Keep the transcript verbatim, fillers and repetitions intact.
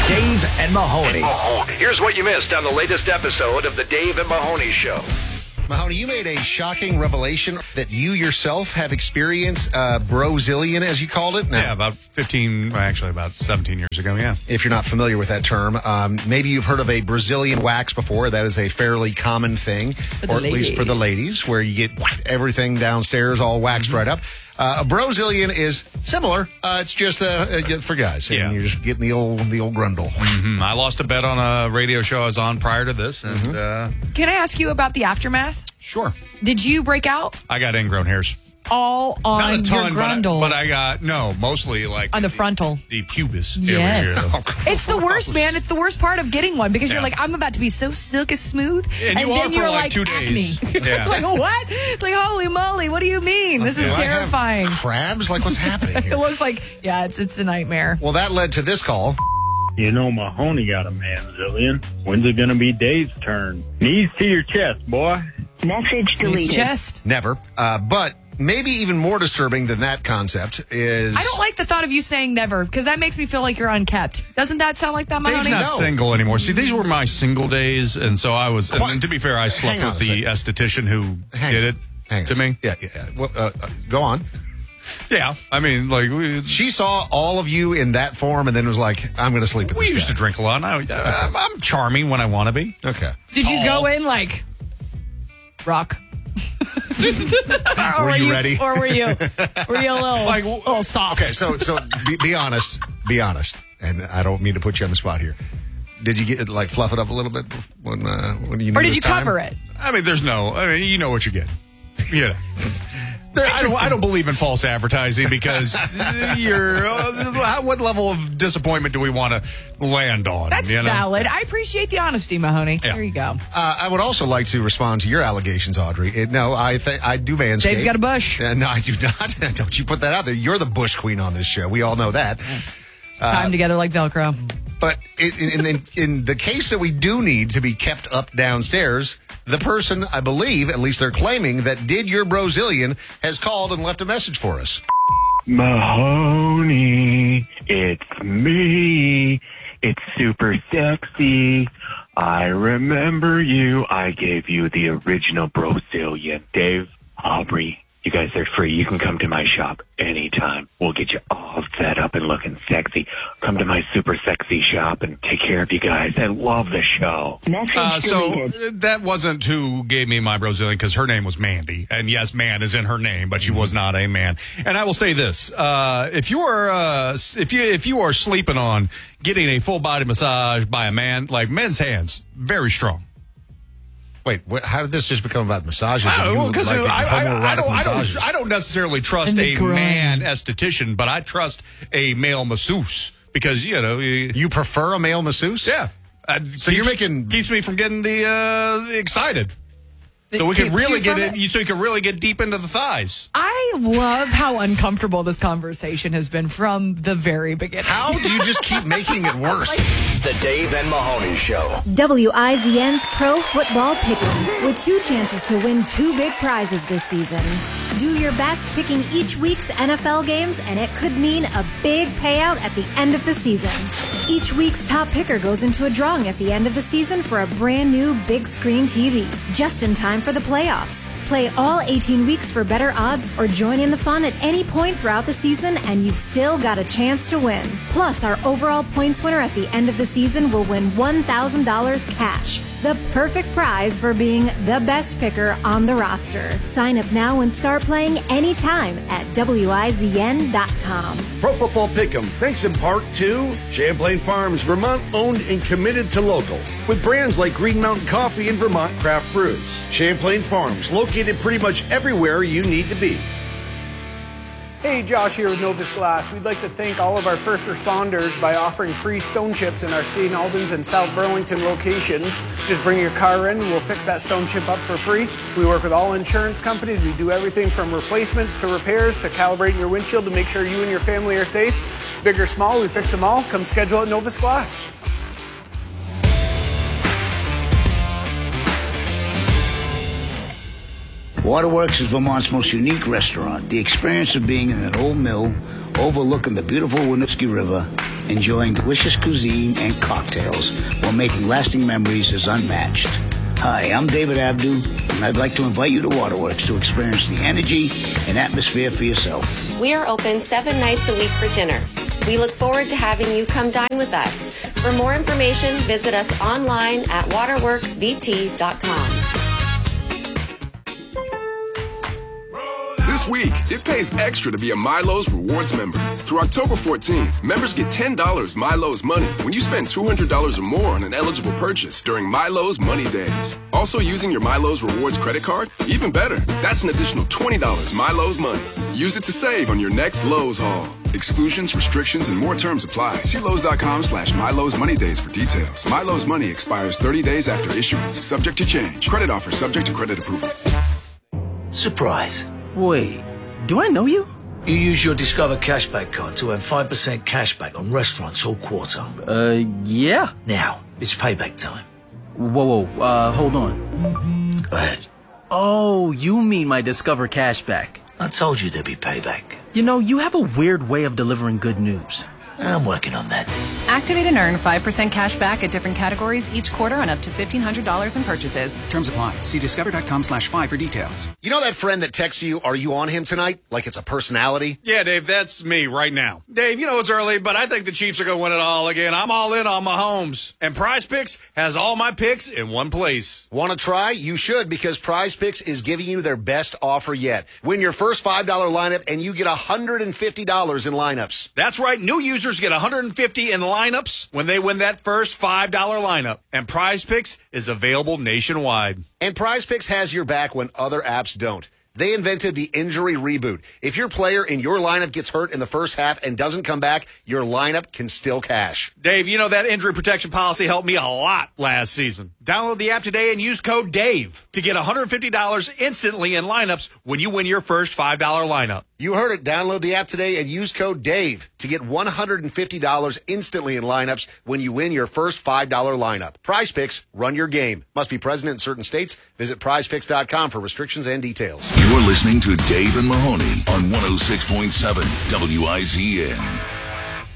Dave and Mahoney. Here's what you missed on the latest episode of the Dave and Mahoney Show. Mahoney, you made a shocking revelation that you yourself have experienced uh, Brozillion, as you called it. Now, yeah, about fifteen, well, actually about seventeen years ago, yeah. If you're not familiar with that term, um, maybe you've heard of a Brazilian wax before. That is a fairly common thing, or at least for the ladies, where you get everything downstairs all waxed mm-hmm. right up. Uh, a Brozillion is similar. Uh, it's just uh, uh, for guys. And yeah. You're just getting the old the old grundle. Mm-hmm. I lost a bet on a radio show I was on prior to this. And, mm-hmm. uh, Can I ask you about the aftermath? Sure. Did you break out? I got ingrown hairs. All on Not a ton, your grundle. But I, but I got, no, mostly like. On the frontal. The, the pubis. Yes. Oh, it's the worst, man. It's the worst part of getting one because yeah. you're like, I'm about to be so silky smooth. And, and you then are you're for like, like two acne. days. Yeah. Like, what? It's like, holy moly, what do you mean? This is Do I terrifying. have crabs? Like, what's happening here? It looks like, yeah, it's it's a nightmare. Well, that led to this call. You know, Mahoney got a man-zillion. When's it going to be Dave's turn? Knees to your chest, boy. Message deleted. Chest. Never. Uh, but maybe even more disturbing than that concept is... I don't like the thought of you saying never because that makes me feel like you're unkept. Doesn't that sound like that, Mahoney? Dave's not No. single anymore. See, these were my single days, and so I was... What? And to be fair, I slept Hang on with a the esthetician who Hang did on. it Hang to on. me. Yeah, yeah. Well, uh, uh, go on. Yeah, I mean, like... We, She saw all of you in that form and then was like, I'm going to sleep with we this used guy. to drink a lot, and I, uh, I'm charming when I want to be. Okay. Did you Tall. go in like rock? or Were you ready? Or were you were you a little Like, little soft? Okay, so so be, be honest. Be honest. And I don't mean to put you on the spot here. Did you get like fluff it up a little bit when uh, when you knew Or did it was you time? cover it? I mean, there's no... I mean, you know what you get. Yeah. There, I, don't, I don't believe in false advertising because you're... Uh, how, what level of disappointment do we want to land on? That's you know? valid. I appreciate the honesty, Mahoney. Yeah. There you go. Uh, I would also like to respond to your allegations, Audrey. It, no, I think I do manscape. Dave's got a bush. Uh, no, I do not. Don't you put that out there. You're the bush queen on this show. We all know that. Time together like Velcro. But in, in, in, in the case that we do need to be kept up downstairs, the person, I believe, at least they're claiming, that did your Brozillion has called and left a message for us. Mahoney, it's me. It's super sexy. I remember you. I gave you the original Brozillion. Dave, Aubrey, you guys are free. You can come to my shop anytime. We'll get you all set up and looking sexy. Come to my super sexy shop and take care of you guys. I love the show. Message Uh, so deleted. that wasn't who gave me my Brozillion because her name was Mandy. And yes, man is in her name, but she was not a man. And I will say this. Uh, if you are, uh, if you, if you are sleeping on getting a full body massage by a man, like men's hands, very strong. Wait, what, how did this just become about massages? I don't know, You because like I, I, I, homoerotic don't, I, massages? don't, I don't necessarily trust And the a groin. man esthetician, but I trust a male masseuse because, you know. You, You prefer a male masseuse? yeah. Uh, So you're making- keeps me from getting the uh, excited. So we can keeps really you get from it. it? So you can really get deep into the thighs. I love how uncomfortable this conversation has been from the very beginning. How do you just keep making it worse? The Dave and Mahoney Show. W I Z N's Pro Football Pick'em, with two chances to win two big prizes this season. Do your best picking each week's N F L games, and it could mean a big payout at the end of the season. Each week's top picker goes into a drawing at the end of the season for a brand new big screen T V, just in time for the playoffs. Play all eighteen weeks for better odds or join in the fun at any point throughout the season, and you've still got a chance to win. Plus, our overall points winner at the end of the season will win one thousand dollars cash, the perfect prize for being the best picker on the roster. Sign up now and start playing anytime at W I Z N dot com. Pro Football Pick'em, thanks in part to Champlain Farms, Vermont owned and committed to local, with brands like Green Mountain Coffee and Vermont Craft Brews. Champlain Farms, located pretty much everywhere you need to be. Hey, Josh here with Novus Glass. We'd like to thank all of our first responders by offering free stone chips in our Saint Albans and South Burlington locations. Just bring your car in and we'll fix that stone chip up for free. We work with all insurance companies. We do everything from replacements to repairs to calibrating your windshield to make sure you and your family are safe. Big or small, we fix them all. Come schedule at Novus Glass. Waterworks is Vermont's most unique restaurant. The experience of being in an old mill overlooking the beautiful Winooski River, enjoying delicious cuisine and cocktails while making lasting memories is unmatched. Hi, I'm David Abdu, and I'd like to invite you to Waterworks to experience the energy and atmosphere for yourself. We are open seven nights a week for dinner. We look forward to having you come dine with us. For more information, visit us online at waterworks v t dot com. This week, it pays extra to be a Milo's Rewards member. Through October fourteenth, members get ten dollars Milo's Money when you spend two hundred dollars or more on an eligible purchase during Milo's Money Days. Also using your Milo's Rewards credit card? Even better, that's an additional twenty dollars Milo's Money. Use it to save on your next Lowe's haul. Exclusions, restrictions, and more terms apply. See Lowe's.com slash Milo's Money Days for details. Milo's Money expires thirty days after issuance. Subject to change. Credit offer subject to credit approval. Surprise. Wait, do I know you? You use your Discover Cashback card to earn five percent cashback on restaurants all quarter. Uh, yeah. Now, it's payback time. Whoa, whoa, uh, hold on. Go ahead. Oh, you mean my Discover Cashback. I told you there'd be payback. You know, you have a weird way of delivering good news. I'm working on that. Activate and earn five percent cash back at different categories each quarter on up to fifteen hundred dollars in purchases. Terms apply. See discover.com slash five for details. You know that friend that texts you, are you on him tonight? Like it's a personality? Yeah, Dave, that's me right now. Dave, you know it's early, but I think the Chiefs are going to win it all again. I'm all in on Mahomes. And Prize Picks has all my picks in one place. Want to try? You should, because Prize Picks is giving you their best offer yet. Win your first five dollar lineup, and you get one hundred fifty dollars in lineups. That's right. New users get one hundred fifty dollars in lineups when they win that first five dollar lineup. And Prize Picks is available nationwide. And Prize Picks has your back when other apps don't. They invented the injury reboot. If your player in your lineup gets hurt in the first half and doesn't come back, your lineup can still cash. Dave, you know that injury protection policy helped me a lot last season. Download the app today and use code DAVE to get one hundred fifty dollars instantly in lineups when you win your first five dollar lineup. You heard it. Download the app today and use code DAVE to get one hundred fifty dollars instantly in lineups when you win your first five dollar lineup. Prize Picks, run your game. Must be present in certain states. Visit prize picks dot com for restrictions and details. You're listening to Dave and Mahoney on one oh six point seven W I Z N.